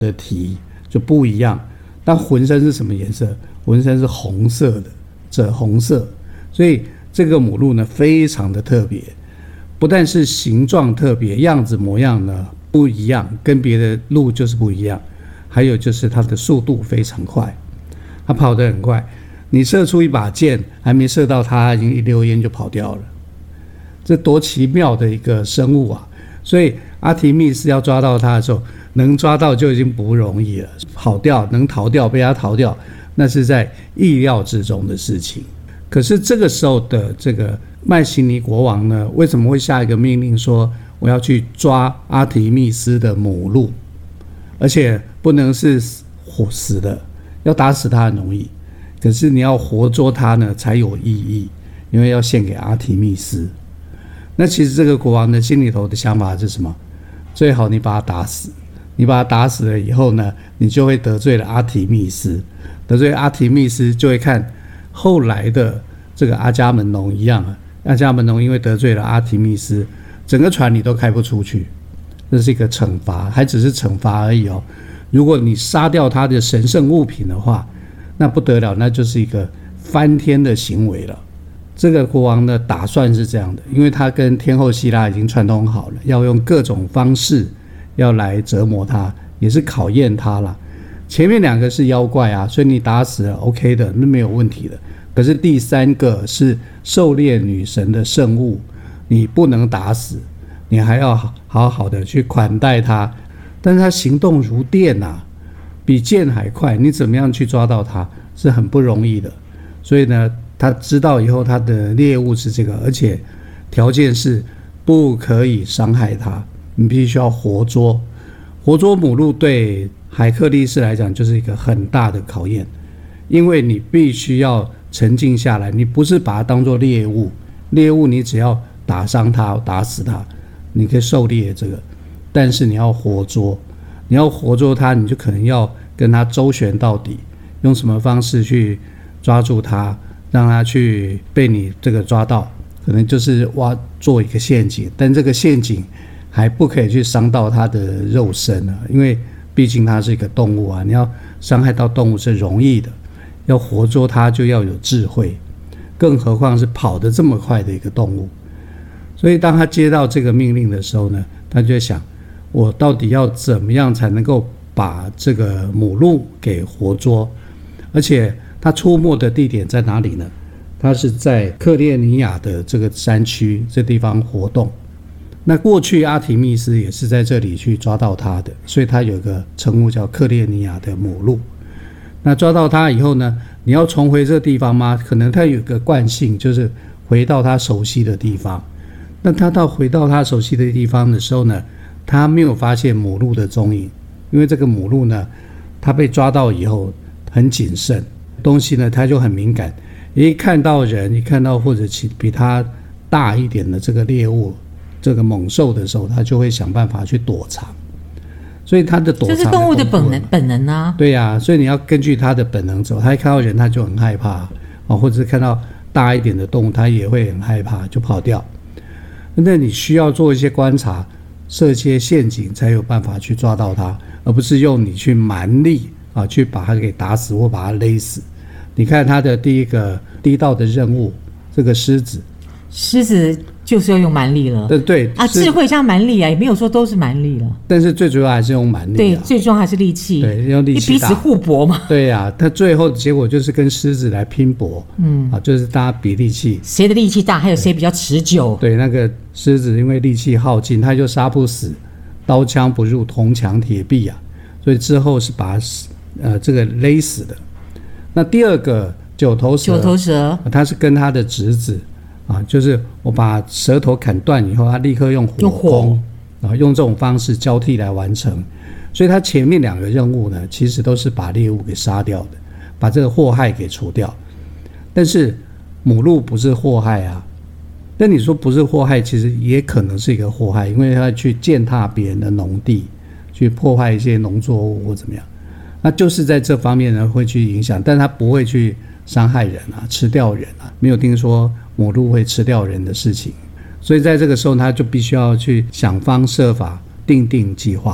的蹄就不一样。但浑身是什么颜色？浑身是红色的，赭红色。所以这个母鹿呢非常的特别，不但是形状特别，样子模样呢不一样，跟别的鹿就是不一样。还有就是它的速度非常快，它跑得很快，你射出一把箭还没射到它，已经一溜烟就跑掉了。这多奇妙的一个生物啊！所以阿提密斯要抓到它的时候，能抓到就已经不容易了，跑掉能逃掉，被它逃掉，那是在意料之中的事情。可是这个时候的这个迈锡尼国王呢，为什么会下一个命令说我要去抓阿提密斯的母鹿，而且不能是死的，要打死它很容易，可是你要活捉它呢才有意义，因为要献给阿提密斯。那其实这个国王的心里头的想法是什么？最好你把他打死，你把他打死了以后呢，你就会得罪了阿提密斯，得罪阿提密斯就会看后来的这个阿伽门农一样啊，阿伽门农因为得罪了阿提密斯，整个船你都开不出去，这是一个惩罚，还只是惩罚而已哦。如果你杀掉他的神圣物品的话，那不得了，那就是一个翻天的行为了。这个国王的打算是这样的，因为他跟天后希拉已经串通好了，要用各种方式要来折磨他，也是考验他了。前面两个是妖怪啊，所以你打死了 OK 的，那没有问题的。可是第三个是狩猎女神的圣物，你不能打死，你还要好好的去款待他。但是他行动如电啊，比箭还快，你怎么样去抓到他是很不容易的。所以呢，他知道以后他的猎物是这个，而且条件是不可以伤害他，你必须要活捉。活捉母鹿对海克力士来讲就是一个很大的考验，因为你必须要沉静下来，你不是把它当作猎物，猎物你只要打伤它打死它，你可以狩猎这个，但是你要活捉，你要活捉它，你就可能要跟它周旋到底，用什么方式去抓住它，让它去被你这个抓到，可能就是做一个陷阱，但这个陷阱还不可以去伤到它的肉身啊，因为毕竟它是一个动物啊，你要伤害到动物是容易的，要活捉它就要有智慧，更何况是跑得这么快的一个动物。所以当他接到这个命令的时候呢，他就在想，我到底要怎么样才能够把这个母鹿给活捉，而且他出没的地点在哪里呢？他是在克列尼亚的这个山区这地方活动。那过去阿提密斯也是在这里去抓到他的，所以他有个称呼叫克列尼亚的母鹿。那抓到他以后呢，你要重回这个地方吗？可能他有个惯性，就是回到他熟悉的地方。那他回到他熟悉的地方的时候呢，他没有发现母鹿的踪影，因为这个母鹿呢，他被抓到以后很谨慎，东西呢他就很敏感，一看到人，一看到或者比他大一点的这个猎物，这个猛兽的时候，他就会想办法去躲藏。所以他的躲藏这是动物的本能啊。 对啊，所以你要根据他的本能走。他一看到人他就很害怕，或者是看到大一点的动物他也会很害怕，就跑掉。那你需要做一些观察，设一些陷阱，才有办法去抓到它，而不是用你去蛮力去把它给打死或把它勒死。你看他的第一道的任务，这个狮子就是要用蛮力了。 对啊，智慧加蛮力啊，也没有说都是蛮力了。 但是最主要还是用蛮力。 对，最重要还是力气。 对，用力气大， 彼此互搏嘛。 对啊，他最后的结果就是跟狮子来拼搏。就是大家比力气， 谁的力气大，还有谁比较持久。 对，那个狮子因为力气耗尽，他就杀不死，刀枪不入铜墙铁壁啊，所以之后是把这个勒死的。那第二个九头蛇，他是跟他的侄子就是我把舌头砍断以后，他立刻用火攻，用这种方式交替来完成。所以他前面两个任务呢，其实都是把猎物给杀掉的，把这个祸害给除掉。但是母鹿不是祸害啊，但你说不是祸害，其实也可能是一个祸害，因为他去践踏别人的农地，去破坏一些农作物或怎么样，那就是在这方面呢会去影响，但他不会去伤害人吃掉人没有听说母鹿会吃掉人的事情。所以在这个时候他就必须要去想方设法定计划，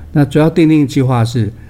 那主要奠定计划是